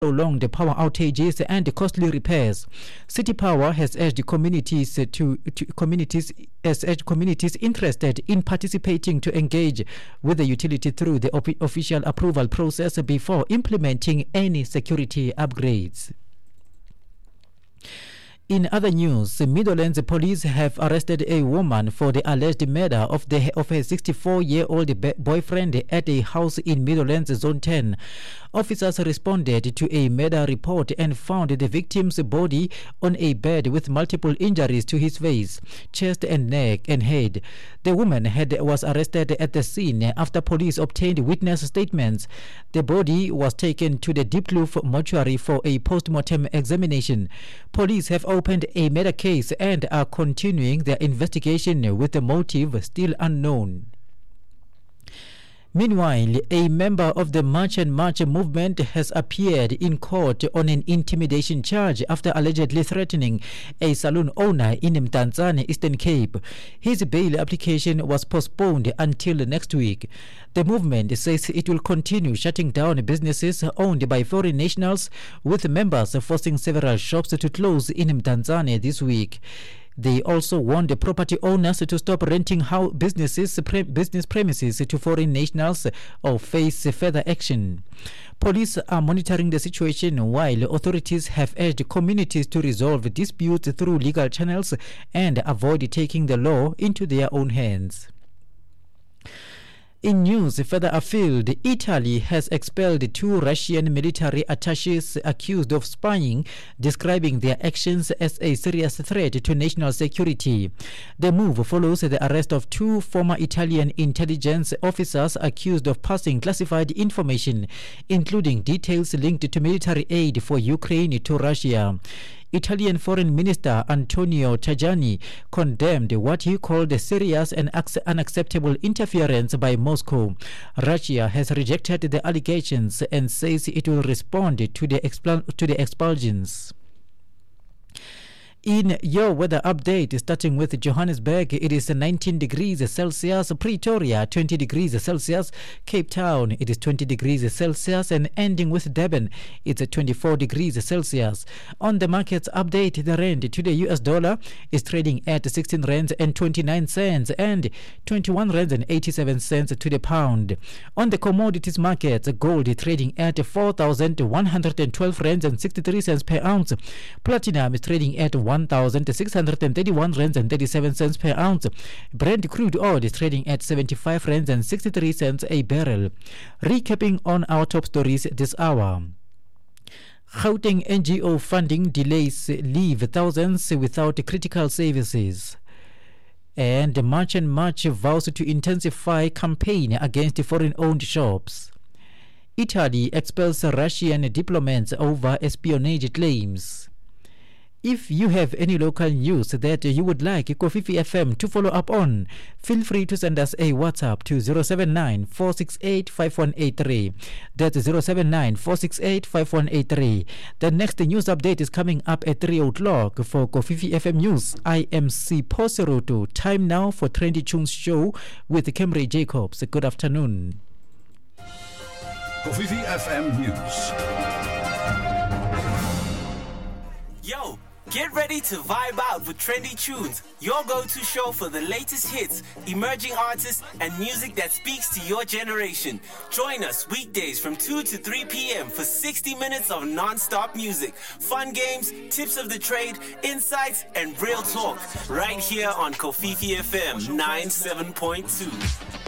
prolonged power outages and costly repairs. City Power has urged communities interested in participating to engage with the utility through the official approval process before implementing any security upgrades. In other news, Meadowlands police have arrested a woman for the alleged murder of her 64-year-old boyfriend at a house in Meadowlands Zone 10. Officers responded to a murder report and found the victim's body on a bed with multiple injuries to his face, chest and neck and head. The woman was arrested at the scene after police obtained witness statements. The body was taken to the Diepkloof mortuary for a post-mortem examination. Police have opened a murder case and are continuing their investigation with the motive still unknown. Meanwhile, a member of the March and March movement has appeared in court on an intimidation charge after allegedly threatening a saloon owner in Mdantsane, Eastern Cape. His bail application was postponed until next week. The movement says it will continue shutting down businesses owned by foreign nationals, with members forcing several shops to close in Mdantsane this week. They also warned the property owners to stop renting business premises to foreign nationals or face further action. Police are monitoring the situation, while authorities have urged communities to resolve disputes through legal channels and avoid taking the law into their own hands. In news further afield, Italy has expelled 2 Russian military attaches accused of spying, describing their actions as a serious threat to national security. The move follows the arrest of 2 former Italian intelligence officers accused of passing classified information, including details linked to military aid for Ukraine to Russia. Italian Foreign Minister Antonio Tajani condemned what he called serious and unacceptable interference by Moscow. Russia has rejected the allegations and says it will respond to the expulsions. In your weather update, starting with Johannesburg, it is 19 degrees Celsius, Pretoria 20 degrees Celsius, Cape Town it is 20 degrees Celsius, and ending with Durban, it's 24 degrees Celsius. On the markets update, the rand to the US dollar is trading at 16 rands and 29 cents and 21 rands and 87 cents to the pound. On the commodities markets, gold trading at 4,112 rands and 63 cents per ounce. Platinum is trading at 1,631 rands and 37 cents per ounce. Brent crude oil is trading at 75 rands and 63 cents a barrel. Recapping on our top stories this hour. Gauteng NGO funding delays leave thousands without critical services. And March and March vows to intensify campaign against foreign-owned shops. Italy expels Russian diplomats over espionage claims. If you have any local news that you would like Kofifi FM to follow up on, feel free to send us a WhatsApp to 079-468-5183. That's 079-468-5183. The next news update is coming up at 3 o'clock for Kofifi FM News. I am Sipho Seroto. Time now for Trendy Tunes Show with Camry Jacobs. Good afternoon. Kofifi FM News. Yo, get ready to vibe out with Trendy Tunes, your go-to show for the latest hits, emerging artists, and music that speaks to your generation. Join us weekdays from 2 to 3 p.m. for 60 minutes of non-stop music, fun games, tips of the trade, insights, and real talk, right here on Kofifi FM 97.2.